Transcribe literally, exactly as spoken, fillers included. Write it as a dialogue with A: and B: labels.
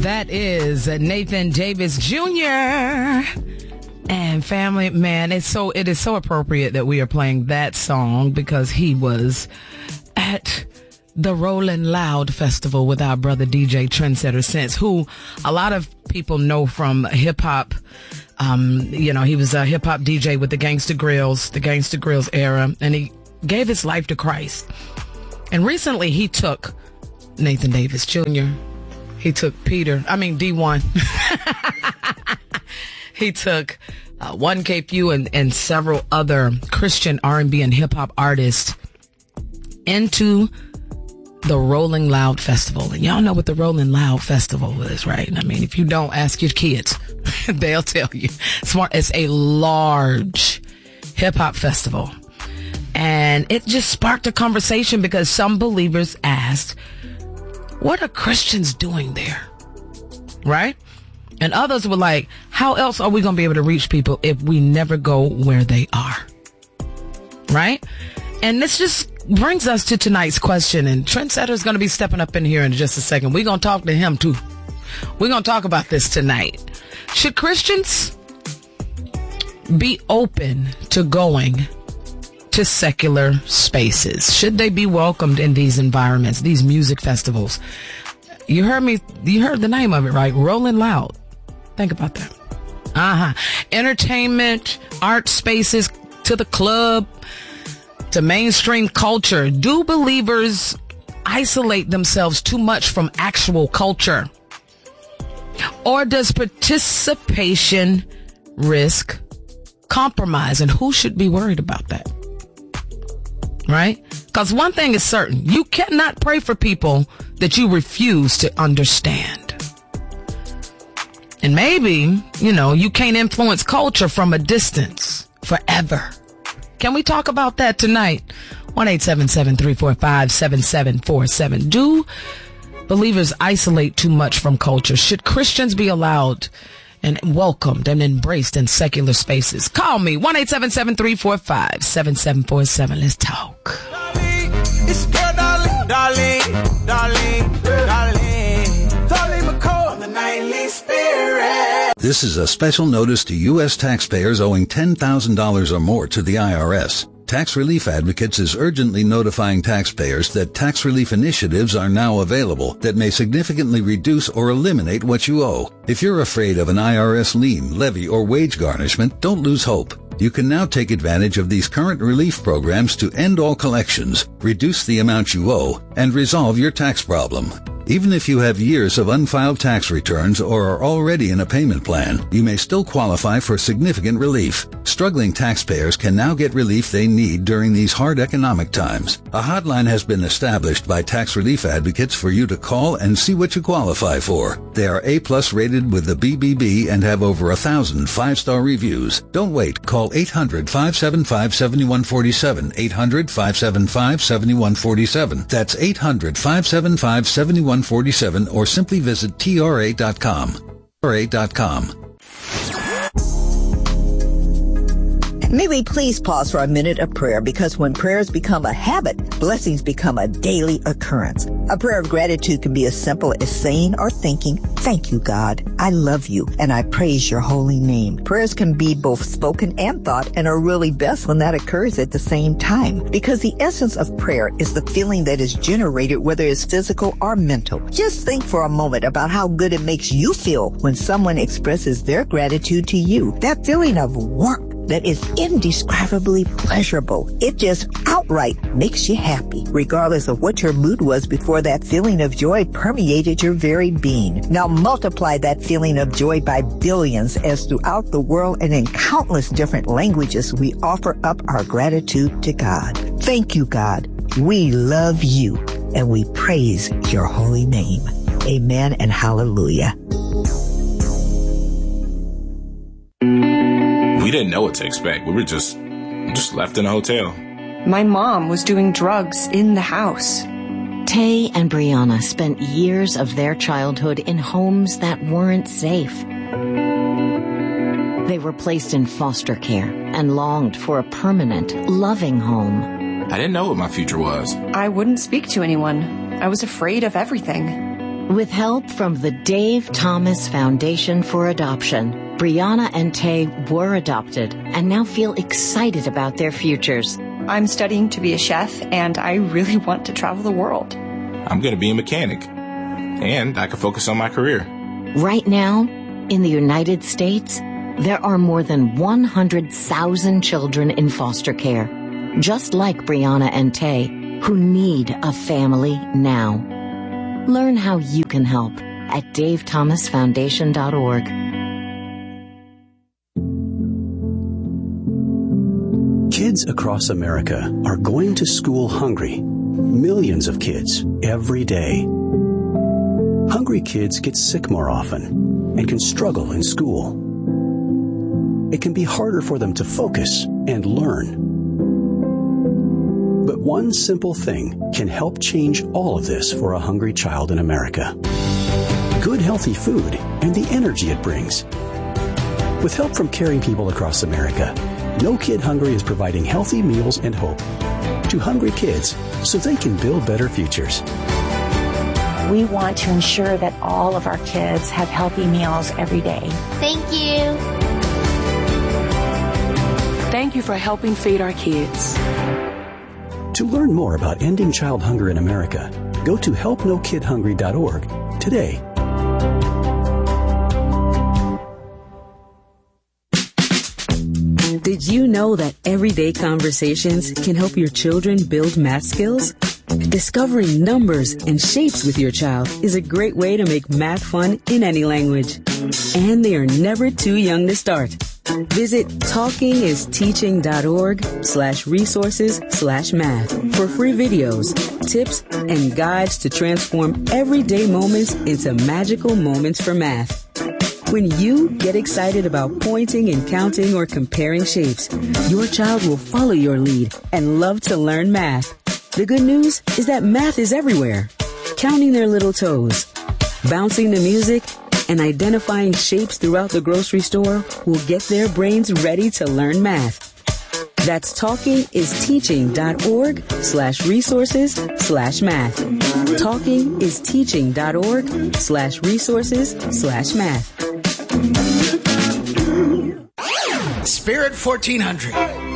A: That is Nathan Davis Junior And family, man, it's so, it is so appropriate that we are playing that song because he was at the Rolling Loud Festival with our brother D J Trendsetter Sense, who a lot of people know from hip hop. Um, you know, he was a hip hop D J with the Gangsta Grills, the Gangsta Grills era, and he gave his life to Christ. And recently he took Nathan Davis Junior He took Peter, I mean D one. He took uh, one K P U and, and several other Christian R and B and hip hop artists into the Rolling Loud Festival. And y'all know what the Rolling Loud Festival is, right? I mean, if you don't, ask your kids. They'll tell you. Smart. It's a large hip hop festival. And it just sparked a conversation because some believers asked, what are Christians doing there? Right? And others were like, how else are we going to be able to reach people if we never go where they are? Right? And this just brings us to tonight's question. And Trendsetter is going to be stepping up in here in just a second. We're going to talk to him too. We're going to talk about this tonight. Should Christians be open to going to secular spaces? Should they be welcomed in these environments, these music festivals? You heard me, you heard the name of it, right? Rolling Loud. Think about that. Uh-huh. Entertainment, art spaces, to the club, to mainstream culture. Do believers isolate themselves too much from actual culture? Or does participation risk compromise? And who should be worried about that? Right? Because one thing is certain. You cannot pray for people that you refuse to understand. And maybe, you know, you can't influence culture from a distance forever. Can we talk about that tonight? one eight seven seven, three four five, seven seven four seven. Do believers isolate too much from culture? Should Christians be allowed and welcomed and embraced in secular spaces? Call me, one eight seven seven, three four five, seven seven four seven. Let's talk.
B: Darling, it's girl, darling, darling, darling, darling, darling McCall on the Nightly Spirit.
C: This is a special notice to U S taxpayers owing ten thousand dollars or more to the I R S. Tax Relief Advocates is urgently notifying taxpayers that tax relief initiatives are now available that may significantly reduce or eliminate what you owe. If you're afraid of an I R S lien, levy, or wage garnishment, don't lose hope. You can now take advantage of these current relief programs to end all collections, reduce the amount you owe, and resolve your tax problem. Even if you have years of unfiled tax returns or are already in a payment plan, you may still qualify for significant relief. Struggling taxpayers can now get relief they need during these hard economic times. A hotline has been established by Tax Relief Advocates for you to call and see what you qualify for. They are A-plus rated with the B B B and have over a thousand five-star reviews. Don't wait. Call eight hundred, five seven five, seven one four seven, eight hundred, five seven five, seven one four seven. That's eight hundred, five seven five, seven one four seven, or simply visit T R A dot com. T R A dot com.
D: May we please pause for a minute of prayer, because when prayers become a habit, blessings become a daily occurrence. A prayer of gratitude can be as simple as saying or thinking, "Thank you, God. I love you, and I praise your holy name." Prayers can be both spoken and thought, and are really best when that occurs at the same time, because the essence of prayer is the feeling that is generated, whether it's physical or mental. Just think for a moment about how good it makes you feel when someone expresses their gratitude to you. That feeling of warmth that is indescribably pleasurable. It just outright makes you happy, regardless of what your mood was before that feeling of joy permeated your very being. Now multiply that feeling of joy by billions, as throughout the world and in countless different languages we offer up our gratitude to God. Thank you, God. We love you, and we praise your holy name. Amen and hallelujah.
E: We didn't know what to expect. We were just just left in a hotel.
F: My mom was doing drugs in the house.
G: Tay and Brianna spent years of their childhood in homes that weren't safe. They were placed in foster care and longed for a permanent, loving home.
E: I didn't know what my future was.
F: I wouldn't speak to anyone. I was afraid of everything.
G: With help from the Dave Thomas Foundation for Adoption, Brianna and Tay were adopted and now feel excited about their futures.
F: I'm studying to be a chef, and I really want to travel the world.
E: I'm going to be a mechanic, and I can focus on my career.
G: Right now, in the United States, there are more than one hundred thousand children in foster care, just like Brianna and Tay, who need a family now. Learn how you can help at dave thomas foundation dot org.
H: Kids across America are going to school hungry. Millions of kids every day. Hungry kids get sick more often and can struggle in school. It can be harder for them to focus and learn. But one simple thing can help change all of this for a hungry child in America. Good, healthy food and the energy it brings. With help from caring people across America, No Kid Hungry is providing healthy meals and hope to hungry kids so they can build better futures.
I: We want to ensure that all of our kids have healthy meals every day.
J: Thank you.
K: Thank you for helping feed our kids.
H: To learn more about ending child hunger in America, go to help no kid hungry dot org today.
L: Did you know that everyday conversations can help your children build math skills? Discovering numbers and shapes with your child is a great way to make math fun in any language. And they are never too young to start. Visit talkingisteaching.org slash resources slash math for free videos, tips, and guides to transform everyday moments into magical moments for math. When you get excited about pointing and counting or comparing shapes, your child will follow your lead and love to learn math. The good news is that math is everywhere. Counting their little toes, bouncing the music, and identifying shapes throughout the grocery store will get their brains ready to learn math. That's talkingisteaching.org slash resources slash math. Talkingisteaching.org slash resources slash math.
M: Spirit fourteen hundred.